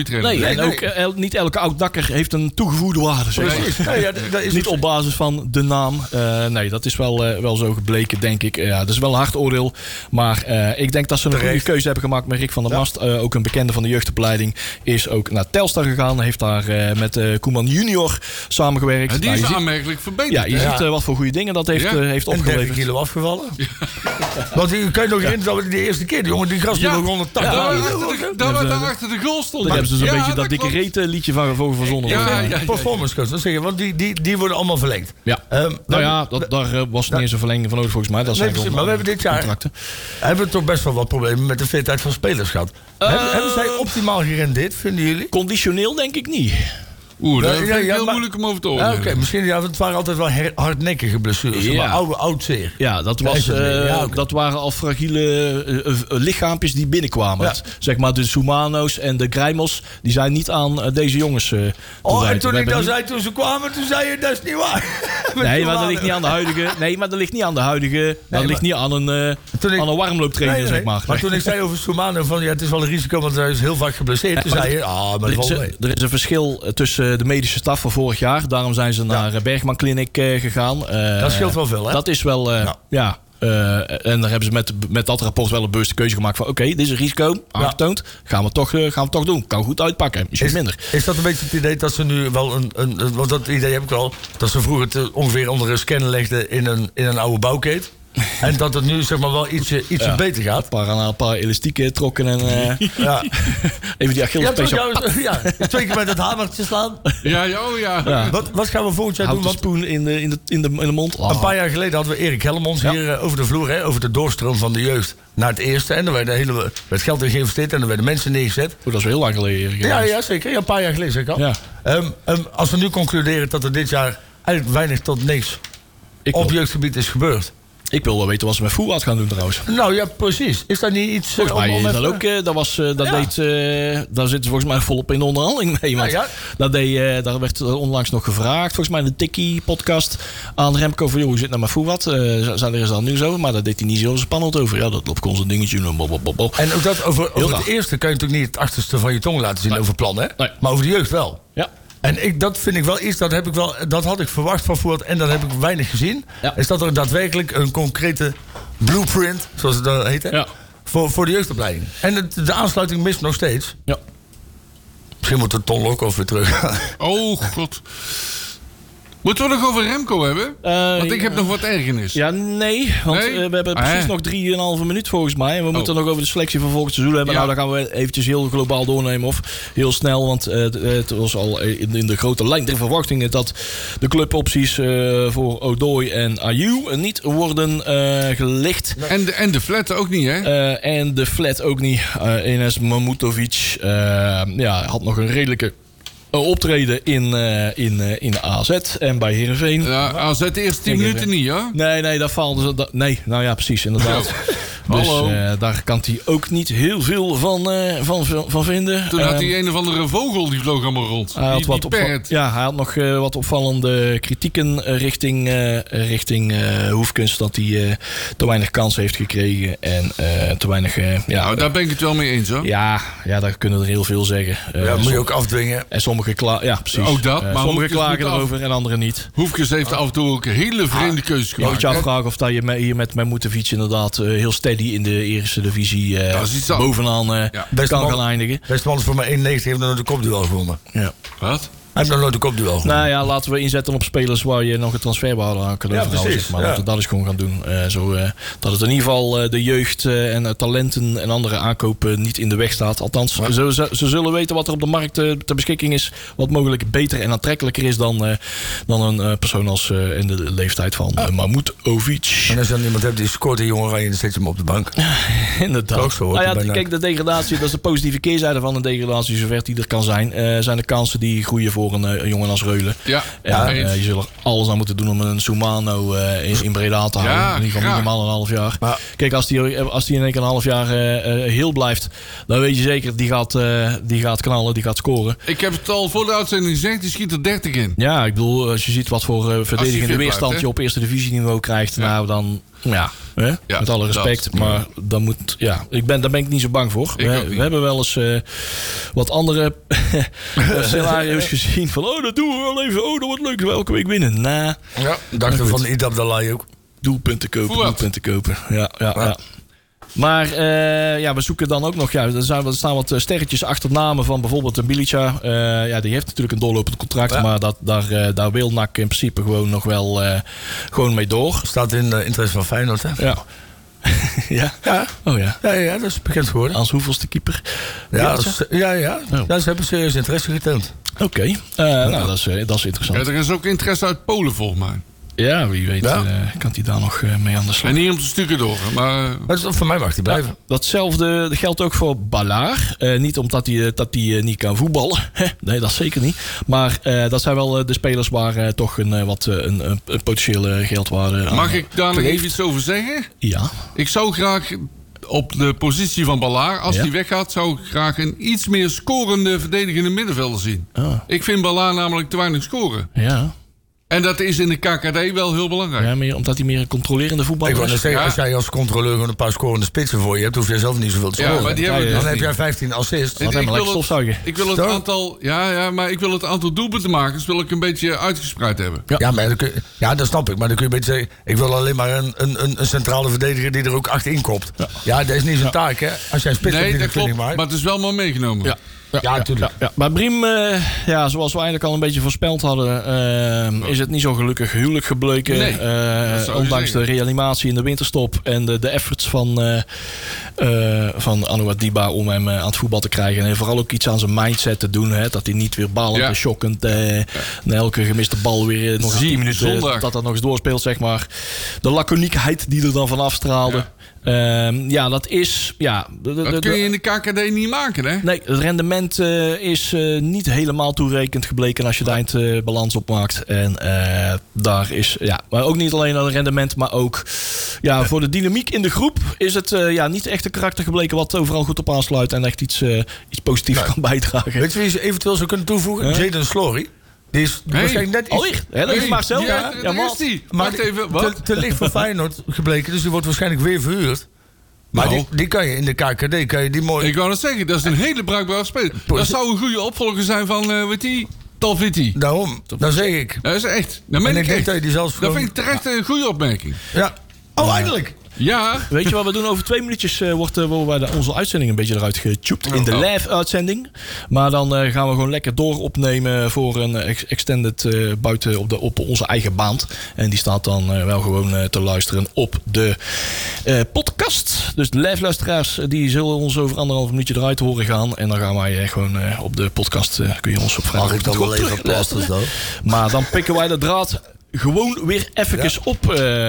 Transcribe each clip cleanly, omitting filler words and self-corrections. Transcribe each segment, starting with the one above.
goede trainer. Nee, en ook niet elke oud-nakker heeft een toegevoegde waarde. Zeg maar. Precies. Nee, dat is Niet op basis van de naam. Nee, dat is wel zo gebleken, denk ik. Ja, dat is wel een hard oordeel. Maar ik denk dat ze een goede keuze hebben gemaakt met Rick van der Mast. Ook een bekende van de jeugdopleiding. Is ook naar Telstar gegaan. Heeft daar met Koeman junior samengewerkt. En die is aanmerkelijk verbeterd. Ja, je ziet wat voor goede dingen dat heeft opgeleverd. 30 kilo afgevallen. Want je kan je nog herinneren dat we de eerste keer, die jongen, die gast die nog 180 Daar achter de goal stond. Daar hebben ze zo'n beetje dat dikke reet liedje van verzonnen. Performance coach, dat zeg je, want die worden allemaal verlengd. Ja. Daar was niet eens een verlenging van nodig volgens mij. Dat zijn maar we hebben dit jaar hebben we toch best wel wat problemen met de fitheid van spelers gehad. Hebben zij optimaal gerendeerd, vinden jullie? Conditioneel denk ik niet. Dat is heel moeilijk om over te horen. Oké, misschien het waren altijd wel hardnekkige blessures. Maar oud zeer. Ja, dat waren al fragiele lichaampjes die binnenkwamen. Zeg maar de Soumano's en de Grijmos, die zijn niet aan deze jongens en toen ik dat zei, toen ze kwamen, toen zei je, dat is niet waar. Nee, maar dat ligt niet aan de huidige. Nee, maar dat ligt niet aan de huidige. Dat ligt niet aan een warmlooptrainer, zeg maar. Maar toen ik zei over Soumano, van het is wel een risico, want hij is heel vaak geblesseerd. Toen zei je, maar er is een verschil tussen de medische staf van vorig jaar. Daarom zijn ze naar Bergman Clinic gegaan. Dat scheelt wel veel, hè? Dat is wel, en daar hebben ze met dat rapport wel een bewuste keuze gemaakt van oké, dit is een risico, aangetoond. Gaan we toch doen. Kan goed uitpakken, misschien minder. Is dat een beetje het idee dat ze nu wel want dat idee heb ik wel, dat ze vroeger het ongeveer onder een scanner legden in een oude bouwkeet. En dat het nu zeg maar wel ietsje beter gaat. Een paar elastieken trokken en even die Achillespees. Twee keer met het hamertje slaan. Ja. Wat gaan we volgend jaar doen? Houd de spoen in de mond. Een paar jaar geleden hadden we Erik Hellemons hier over de vloer. Over de doorstroom van de jeugd naar het eerste. En er werd geld in geïnvesteerd en er werden mensen neergezet. Dat is wel heel lang geleden. Ja, zeker. Ja, een paar jaar geleden zeg ik al. Ja. Als we nu concluderen dat er dit jaar eigenlijk weinig tot niks op jeugdgebied is gebeurd. Ik wil wel weten wat ze met Fouad gaan doen trouwens. Nou ja, precies. Is dat niet iets... Volgens mij is dat ook... Daar zitten ze volgens mij volop in de onderhandeling mee. Want daar werd onlangs nog gevraagd. Volgens mij in de Tikkie-podcast aan Remco van... hoe zit het nou met Fouad? Er is al nieuws over. Maar daar deed hij niet zo spannend over. Ja, dat loopt ons een dingetje. En ook dat over het eerste kan je natuurlijk niet het achterste van je tong laten zien over plannen. Hè? Nee. Maar over de jeugd wel. Ja. En dat vind ik wel iets, dat had ik verwacht van Fouad en dat heb ik weinig gezien. Ja. Is dat er daadwerkelijk een concrete blueprint, zoals het dan heet, voor de jeugdopleiding. En de aansluiting mist nog steeds. Ja. Misschien moet de Ton Lokhoff weer terug. Oh god. Moeten we nog over Remco hebben? Want ik heb nog wat ergernis. Ja, nee. Want we hebben precies nog 3,5 minuut volgens mij. En we moeten nog over de selectie van volgend seizoen hebben. Nou, dan gaan we eventjes heel globaal doornemen. Of heel snel. Want het was al in de grote lijn der verwachtingen... dat de clubopties voor Odoi en Ayew niet worden gelicht. En de flat ook niet, hè? En de flat ook niet. Enes Mahmutovic had nog een redelijke... optreden in AZ en bij Heerenveen. Ja, AZ de eerste 10 minuten niet, hoor. Nee, daar faalden ze... Nee, nou ja, precies, inderdaad. Dus daar kan hij ook niet heel veel van vinden. Toen had hij een of andere vogel die vloog allemaal rond. Hij had nog wat opvallende kritieken richting Hoefkens. Dat hij te weinig kans heeft gekregen. En te weinig... nou, daar ben ik het wel mee eens, hoor. Ja, daar kunnen er heel veel zeggen. Moet je ook afdwingen. En sommigen klagen... Ja, precies. Ook dat. Maar sommigen klagen erover en anderen niet. Hoefkens heeft af en toe ook hele vreemde keuzes gemaakt. Moet je afvragen of dat je hier met Mahmutovic inderdaad heel steady in de eerste divisie bovenaan kan gaan eindigen. Beste man is voor mij 1,90 heeft nog de kopduel gewonnen. Ja. Wat? Hij heeft nog nooit de kopduel gewonnen. Nou ja, laten we inzetten op spelers waar je nog een transferwaarde aan kan overhouden. Zeg maar laten we dat eens gewoon gaan doen. Dat het in ieder geval de jeugd en talenten en andere aankopen niet in de weg staat. Althans, ze zullen weten wat er op de markt ter beschikking is. Wat mogelijk beter en aantrekkelijker is dan een persoon als in de leeftijd van Mahmutovic. En als je dan iemand hebt die scoort een jongen en je zet hem op de bank. Inderdaad. Kijk, de degradatie, dat is de positieve keerzijde van een degradatie, zover die er kan zijn. Zijn de kansen die groeien voor een jongen als Reulen. Ja. Je zult er alles aan moeten doen om een Soumano in Breda te houden. Ja, in ieder geval minimaal een half jaar. Maar kijk, als die in één keer een half jaar heel blijft, dan weet je zeker, die gaat knallen, die gaat scoren. Ik heb het al voor de uitzending gezegd, die schiet er 30 in. Ja, ik bedoel, als je ziet wat voor verdedigende weerstand je op eerste divisieniveau krijgt, nou dan... Ja, met alle respect. Maar dan moet, daar ben ik niet zo bang voor. We hebben wel eens wat andere scenario's gezien. Van, dat doen we wel even. Dat wordt leuk. Welke week winnen. Ja, dachten van Eid Abdallah ook. Doelpunten kopen. Ja. Maar we zoeken dan ook nog... er staan wat sterretjes achter namen van bijvoorbeeld een Bilica. Die heeft natuurlijk een doorlopend contract. Ja. Maar daar wil NAC in principe gewoon nog wel gewoon mee door. Staat in interesse van Feyenoord, hè? Ja. Ja? Oh ja. Ja, dat is bekend geworden. Als hoeveelste keeper? Ja. Ze hebben serieus interesse getoond. Oké. Dat is interessant. Ja, er is ook interesse uit Polen volgens mij. Ja, wie weet kan hij daar nog mee aan de slag. En niet om te stukken door, maar... Voor mij mag hij blijven. Ja, datzelfde geldt ook voor Ballard. Niet omdat hij niet kan voetballen. Nee, dat zeker niet. Maar dat zijn wel de spelers waar toch een potentiële geldwaarde aan. Mag ik daar nog even iets over zeggen? Ja. Ik zou graag op de positie van Ballard, als hij weggaat, zou ik graag een iets meer scorende verdedigende middenvelder zien. Ik vind Ballard namelijk te weinig scoren. Ja. En dat is in de KKD wel heel belangrijk. Ja, omdat hij meer een controlerende voetballer is. Als jij als controleur gewoon een paar scorende spitsen voor je hebt, hoef je zelf niet zoveel te scoren. Ja, maar die hebben dan heb jij 15 assists. Ik wil het aantal... maar ik wil het aantal doelpuntenmakers wil ik een beetje uitgespreid hebben. Dat snap ik. Maar dan kun je een beetje zeggen, ik wil alleen maar een centrale verdediger die er ook 8 in kopt. Ja, dat is niet zijn taak, hè? Als jij een spits hebt die dat klopt, maakt. maar het is wel maar meegenomen. Ja, natuurlijk. Ja. Maar Briem, zoals we eigenlijk al een beetje voorspeld hadden... is het niet zo gelukkig huwelijk gebleken. Nee, ondanks de reanimatie in de winterstop... en de efforts van Anouar Diba om hem aan het voetbal te krijgen. En vooral ook iets aan zijn mindset te doen. Hè, dat hij niet weer balend en shockend... na elke gemiste bal weer nog 10 minuten... dat nog eens doorspeelt, zeg maar. De laconiekheid die er dan van afstraalde... dat is... dat kun je in de KKD niet maken, hè? Nee, het rendement is niet helemaal toereikend gebleken als je de eindbalans opmaakt. En daar is... maar ook niet alleen aan het rendement, maar ook... voor de dynamiek in de groep is het niet echt een karakter gebleken wat overal goed op aansluit en echt iets positiefs kan bijdragen. Weet je wie ze eventueel zou kunnen toevoegen? Jaden Slory. Die is waarschijnlijk net iets... Alweer? Dat is Marcel. Is die. Wacht even, wat? Te licht voor Feyenoord gebleken, dus die wordt waarschijnlijk weer verhuurd. Maar die kan je in de KKD, kan je die mooi... Ik wou net zeggen, dat is een hele bruikbare speler. Dat zou een goede opvolger zijn van, Talvitti. Daarom, dat zeg ik. Dat is echt. Dat vind ik terecht een goede opmerking. Ja. Eindelijk. Ja. Weet je wat we doen? Over 2 minuutjes worden wij onze uitzending een beetje eruit getjoept. In de live-uitzending. Maar dan gaan we gewoon lekker door opnemen voor een extended buiten op onze eigen band. En die staat dan wel gewoon te luisteren op de podcast. Dus de live-luisteraars die zullen ons over 1,5 minuutje eruit horen gaan. En dan gaan wij gewoon op de podcast kun je ons op vrijdag. Mag ik dan wel even plassen zo? Maar dan pikken wij de draad gewoon weer even op.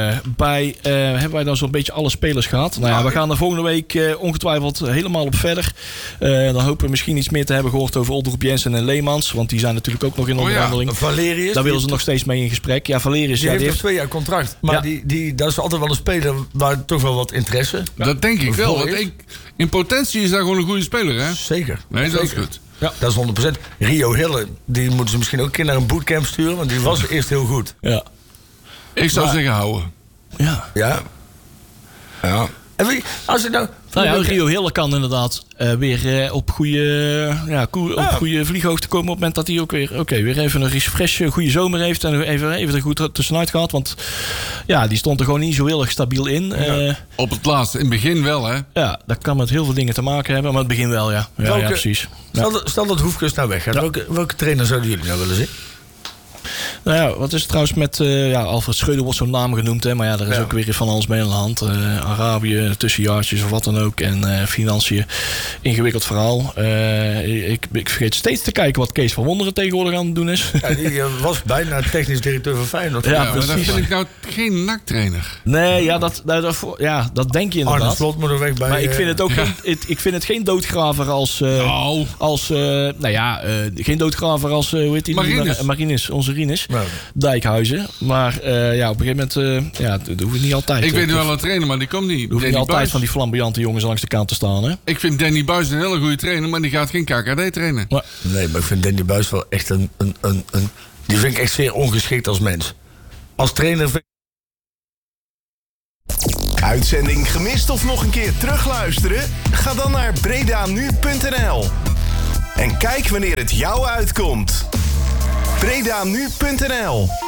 Hebben wij dan zo'n beetje alle spelers gehad? We gaan er volgende week ongetwijfeld helemaal op verder. Dan hopen we misschien iets meer te hebben gehoord over Oldroep Jensen en Leemans. Want die zijn natuurlijk ook nog in onderhandeling. Valerius. Daar willen ze nog steeds mee in gesprek. Ja, Valerius. Die heeft nog 2 jaar contract. Maar dat is altijd wel een speler waar toch wel wat interesse. Dat denk ik wel. Want in potentie is dat gewoon een goede speler, hè? Zeker. Nee, dat is goed. Ja, dat is 100%. Rio Hille, die moeten ze misschien ook een keer naar een bootcamp sturen. Want die was eerst heel goed. Ja. Ik zou zeggen houden. Ja. En als je Rio Hille kan inderdaad weer op goede vlieghoogte komen op het moment dat hij ook weer even een refresh, goede zomer heeft en even er goed tussenuit gaat. Want die stond er gewoon niet zo heel erg stabiel in. Op het laatste, in het begin wel, hè? Ja, dat kan met heel veel dingen te maken hebben, maar het begin wel, ja. Ja, precies. Stel dat Hoefkes nou weg gaat. Welke trainer zouden jullie nou willen zien? Wat is het trouwens met... Alfred Schreuder wordt zo'n naam genoemd. Hè, maar er is ook weer van alles mee aan de hand. Arabië, tussenjaartjes of wat dan ook. En financiën. Ingewikkeld verhaal. Ik vergeet steeds te kijken wat Kees van Wonderen tegenwoordig aan het doen is. Ja, die was bijna technisch directeur van Feyenoord. Ja, maar dat vind ik nou geen NAC-trainer. Nee, dat denk je inderdaad. Arne Slot moet er weg bij. Maar ik vind het ook ik vind het geen doodgraver als... geen doodgraver als... hoe heet die? Marinus, onze Rinus. Dijkhuizen. Maar op een gegeven moment... dat hoeft niet altijd. Ik weet wel een trainer, maar die komt niet. Er hoeft niet altijd van die flamboyante jongens langs de kant te staan. Hè? Ik vind Danny Buis een hele goede trainer, maar die gaat geen KKD trainen. Nee, maar ik vind Danny Buis wel echt een... Die vind ik echt zeer ongeschikt als mens. Als trainer vind Uitzending gemist of nog een keer terugluisteren? Ga dan naar bredanu.nl. En kijk wanneer het jou uitkomt. bredanu.nl